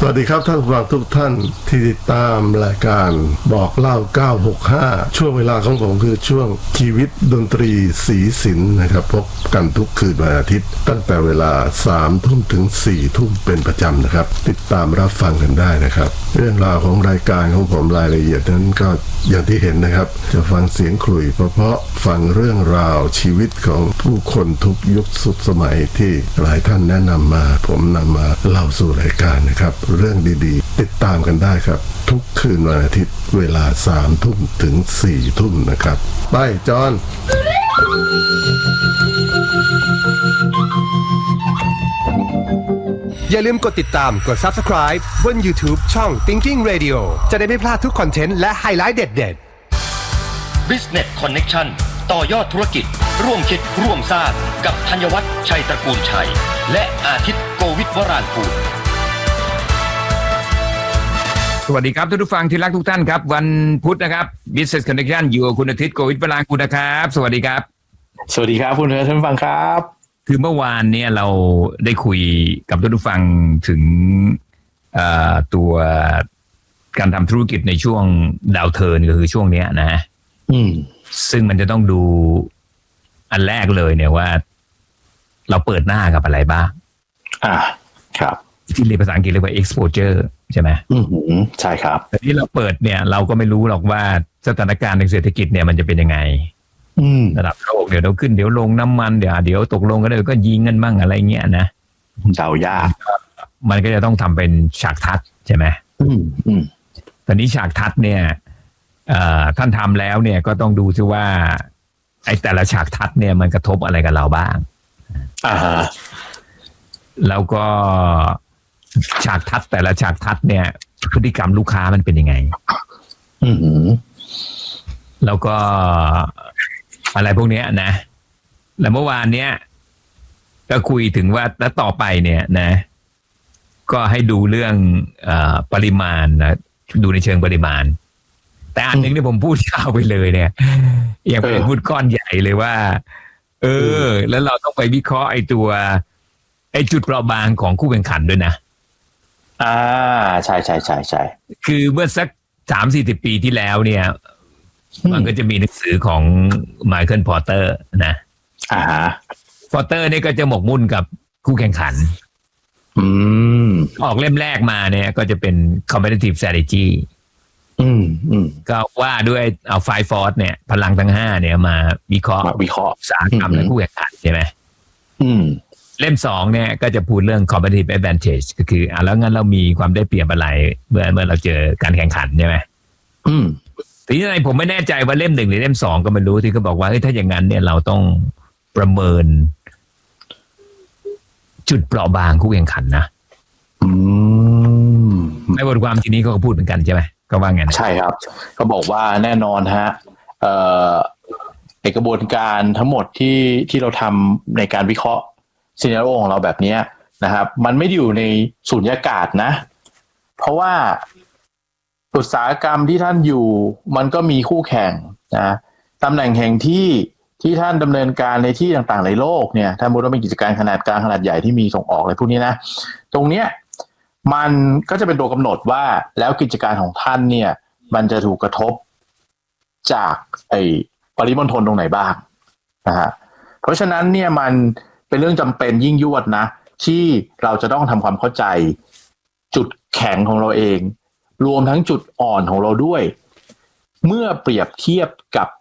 สวัสดีครับท่านผู้ฟังทุกท่านที่ติดตามรายการบอกเล่า965ช่วงเวลาของผมคือช่วงชีวิตดนตรีสีสินนะครับพบกันทุกคืนวันอาทิตย์ตั้งแต่เวลา 3 ทุ่มถึง 4 ทุ่มเป็นประจำนะครับติดตามรับฟังกันได้นะครับเรื่องราวของรายการของผมรายละเอียดนั้นก็อย่างที่เห็นนะครับจะฟังเสียงขลุ่ยเพราะฟังเรื่องราวชีวิตของผู้คนทุกยุคสุดสมัยที่หลายท่านแนะนำมาผมนำมาเล่าสู่รายการนะครับเรื่องดีๆติดตามกันได้ครับทุกคืนวันอาทิตย์เวลา 3 ทุ่มถึง 4 ทุ่มนะครับไปจอห์นอย่าลืมกดติดตามกด Subscribe บน YouTube ช่อง Thinking Radio จะได้ไม่พลาดทุกคอนเทนต์และไฮไลท์เด็ดๆ Business Connection ต่อยอดธุรกิจร่วมคิดร่วมสร้างกับธัญวัฒน์ชัยตระกูลชัยและอาทิตย์โกวิทวรางกูลสวัสดีครับทุกฟังที่รักทุกท่านครับวันพุธนะครับ Business Connection อยู่กับคุณอาทิตย์โกวิทวรางกูลนะครับสวัสดีครับสวัสดีครับคุณท่านผู้ฟังครับคือเมื่อวานเนี่ยเราได้คุยกับทุกฟังถึงตัวการทำธุรกิจในช่วงดาวเทิร์นก็คือช่วงนี้นะซึ่งมันจะต้องดูอันแรกเลยเนี่ยว่าเราเปิดหน้ากับอะไรบ้างครับที่เรียกภาษาอังกฤษเรียกว่า exposure ใช่ไหมใช่ครับแต่ที่เราเปิดเนี่ยเราก็ไม่รู้หรอกว่าสถานการณ์ในเศรษฐกิจเนี่ยมันจะเป็นยังไงระดับโลกเดี๋ยวขึ้นเดี๋ยวลงน้ำมันเดี๋ยวตกลงกันเลยก็ยิงกันบ้างอะไรเงี้ยนะเดายากมันก็จะต้องทำเป็นฉากทัศน์ใช่ไหมตอนนี้ฉากทัศน์เนี่ยท่านทำแล้วเนี่ยก็ต้องดูซิว่าไอ้แต่ละฉากทัศน์เนี่ยมันกระทบอะไรกับเราบ้างแล้วก็ฉากทัศน์แต่ละฉากทัศน์เนี่ยพฤติกรรมลูกค้ามันเป็นยังไงแล้วก็อะไรพวกนี้นะแล้วเมื่อวานเนี้ยก็คุยถึงว่าแล้วต่อไปเนี่ยนะก็ให้ดูเรื่องปริมาณนะดูในเชิงปริมาณแต่อันนึงที่ผมพูดยาวไปเลยเนี่ยยังไปพูดก้อนใหญ่เลยว่าแล้วเราต้องไปวิเคราะห์ไอ้จุดเปราะบางของคู่แข่งขันด้วยนะใช่คือเมื่อสัก 30-40 ปีที่แล้วเนี่ยมันก็จะมีหนังสือของไมเคิลพอร์เตอร์นะพอร์เตอร์นี่ก็จะหมกมุ่นกับคู่แข่งขันออกเล่มแรกมาเนี่ยก็จะเป็น competitive strategy ก็ว่าด้วยเอา5 force เนี่ยพลังทั้ง5เนี่ยมาวิเคราะห์อุตสาหกรรมและคู่แข่งขันใช่ไหมเล่ม2เนี่ยก็จะพูดเรื่อง competitive advantage ก็คือแล้วงั้นเรามีความได้เปรียบอะไรเมื่อเราเจอการแข่งขันใช่ไหมทีนี้ผมไม่แน่ใจว่าเล่ม1หรือเล่ม2ก็ไม่รู้ที่เขาบอกว่าถ้าอย่างนั้นเนี่ยเราต้องประเมินจุดเปราะบางคู่แข่งขันนะในบทความทีนี้เขาก็พูดเหมือนกันใช่ไหมก็ว่าไงใช่ครับก็บอกว่าแน่นอนฮะกระบวนการทั้งหมดที่เราทำในการวิเคราะห์ซีนาริโอของเราแบบนี้นะครับมันไม่ได้อยู่ในสุญญากาศนะเพราะว่าอุตสาหกรรมที่ท่านอยู่มันก็มีคู่แข่งนะตำแหน่งแห่งที่ท่านดำเนินการในที่ต่างๆในโลกเนี่ยถ้าสมมติว่าเป็นกิจการขนาดกลางขนาดใหญ่ที่มีส่งออกอะไรพวกนี้นะตรงเนี้ยมันก็จะเป็นตัวกำหนดว่าแล้วกิจการของท่านเนี่ยมันจะถูกกระทบจากปริมณฑลตรงไหนบ้างนะฮะเพราะฉะนั้นเนี่ยมันเป็นเรื่องจำเป็นยิ่งยวดนะที่เราจะต้องทำความเข้าใจจุดแข็งของเราเองรวมทั้งจุดอ่อนของเราด้วยเมื่อเปรียบเทียบกับ